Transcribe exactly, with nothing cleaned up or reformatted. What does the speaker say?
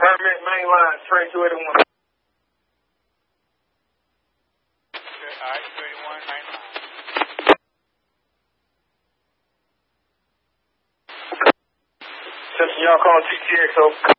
Mermaid main line, train two eighty-one. Okay, all right, two eighty-one, main line. Attention, y'all calling T T X, so.